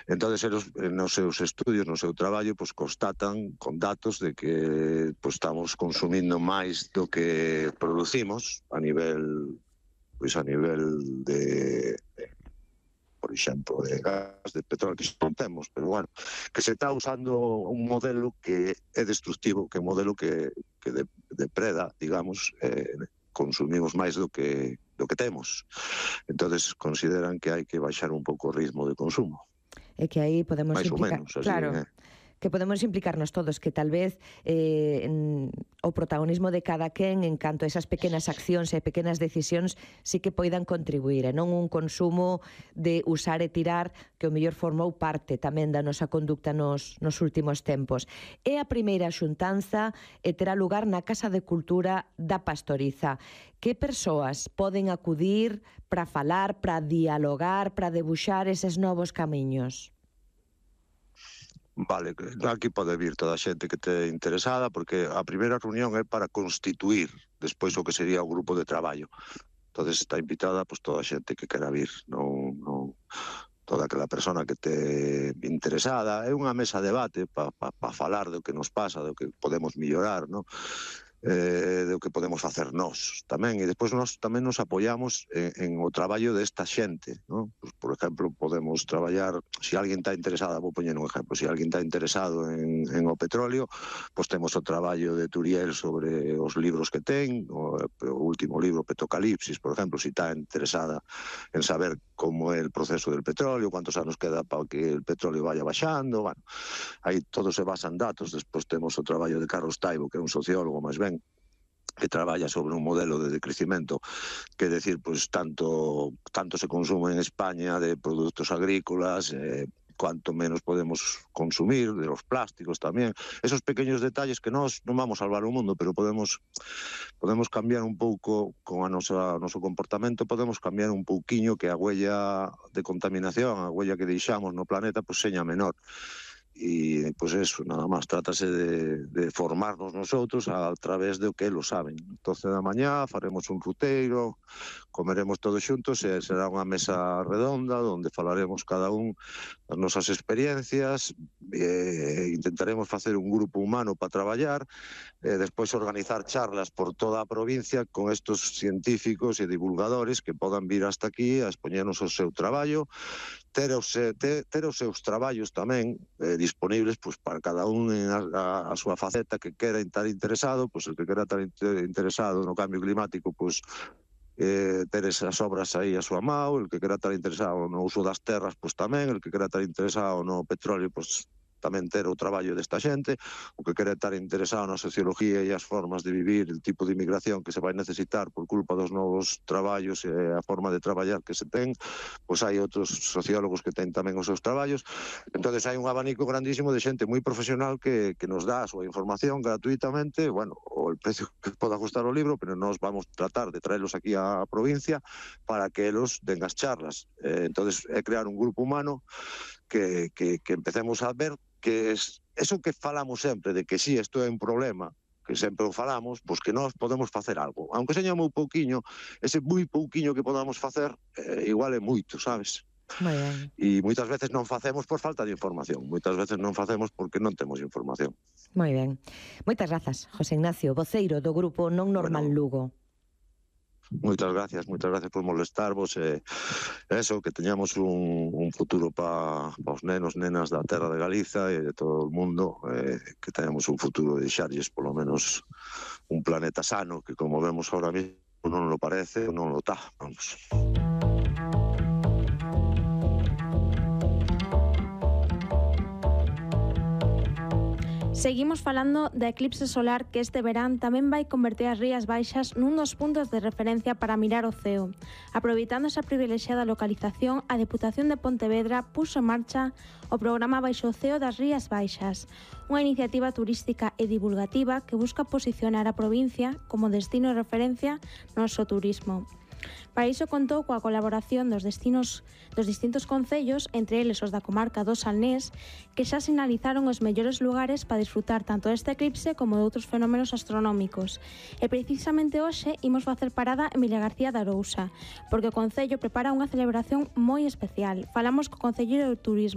Entonces, eles nos seus estudios, no seu traballo, pois constatan con datos de que pois estamos consumindo máis do que producimos a nivel de por exemplo, de gas, de petróleo, que non temos, pero bueno, que se está usando un modelo que é destructivo, que é un modelo que depreda, digamos, consumimos máis do que temos. Entonces consideran que hai que baixar un pouco o ritmo de consumo. É que aí podemos máis implicar, ou menos, así, claro, que podemos implicarnos todos, que tal vez o protagonismo de cada quen en canto a esas pequenas accións e pequenas decisións sí que poidan contribuir, e non un consumo de usar e tirar que o mellor formou parte tamén da nosa conducta nos últimos tempos. É a primeira xuntanza e terá lugar na Casa de Cultura da Pastoriza. Que persoas poden acudir para falar, para dialogar, para debuxar eses novos camiños? Vale, aquí pode vir toda a xente que te interesada, porque a primeira reunión é para constituir despois o que sería o grupo de traballo. Entonces está invitada pois toda a xente que quera vir, non toda aquela persona que te interesada. É unha mesa de debate para falar do que nos pasa, do que podemos mellorar, non? Do que podemos facer nós tamén, e despois nós tamén nos apoiamos en o traballo desta xente, non? Pues, por exemplo, podemos traballar, se alguén está interesado, vou poñer un exemplo, se alguén está interesado en o petróleo, pois temos o traballo de Turiel sobre os libros que ten, o último libro, Petocalipsis, por exemplo, se está interesada en saber como é el proceso del petróleo, cuántos anos queda para que el petróleo vaya baixando, bueno, aí todo se basa en datos. Despois temos o traballo de Carlos Taibo, que é un sociólogo máis ben, que traballa sobre un modelo de decrecimento, que é decir, pois tanto se consume en España de produtos agrícolas, cuanto menos podemos consumir, de los plásticos tamén. Esos pequeños detalles que nós non vamos a salvar o mundo, pero podemos cambiar un pouco con o noso comportamento, podemos cambiar un pouquiño que a huella de contaminación, a huella que deixamos no planeta, pois seña menor. E, pois eso, nada máis, trátase de formarnos nosotros a través do que eles saben. 12 da mañá faremos un ruteiro, comeremos todos xuntos e será unha mesa redonda onde falaremos cada un das nosas experiencias, intentaremos facer un grupo humano para traballar, despois organizar charlas por toda a provincia con estos científicos e divulgadores que podan vir hasta aquí a expoñernos o seu traballo, ter os seus traballos tamén disponibles pois para cada un en a súa faceta que quera estar interesado, pois el que quera estar interesado no cambio climático, pois ter esas obras aí a súa mão, el que quera estar interesado no uso das terras, pois tamén, el que quera estar interesado no petróleo, pois tamén ter o traballo desta xente, o que quere estar interesado na sociología e as formas de vivir, o tipo de inmigración que se vai necesitar por culpa dos novos traballos e a forma de traballar que se ten, pois hai outros sociólogos que ten tamén os seus traballos. Entonces hai un abanico grandísimo de xente moi profesional que nos dá a súa información gratuitamente, bueno, o el precio que poda costar o libro, pero nós vamos tratar de traerlos aquí á provincia para que elos den as charlas. Entonces é crear un grupo humano que empecemos a ver que eso que falamos sempre, de que si isto é un problema, que sempre o falamos, pois que nós podemos facer algo. Aunque seña moi pouquiño, ese moi pouquiño que podamos facer, igual é moito, sabes? Moi ben. E moitas veces non facemos por falta de información, moitas veces non facemos porque non temos información. Moi ben. Moitas grazas, José Ignacio, voceiro do grupo Non Normal Lugo. Moitas gracias por molestarvos, eso, que teñamos un futuro para os nenos, nenas da terra de Galiza e de todo o mundo, que teñamos un futuro de deixarlles polo menos un planeta sano, que como vemos ahora mismo non lo parece, non lo está, vamos. Seguimos falando da eclipse solar que este verán tamén vai converter as Rías Baixas nun dos puntos de referencia para mirar o ceo. Aproveitando esa privilexiada localización, a Deputación de Pontevedra puxo en marcha o programa Baixo o Ceo das Rías Baixas, unha iniciativa turística e divulgativa que busca posicionar a provincia como destino de referencia no noso turismo. Para iso contou coa colaboración dos distintos concellos, entre eles os da comarca do Salnés, que xa sinalizaron os mellores lugares para disfrutar tanto deste eclipse como de outros fenómenos astronómicos. E precisamente hoxe imos facer parada en Vilagarcía de Arousa, porque o Concello prepara unha celebración moi especial. Falamos co Concelleiro de Turismo,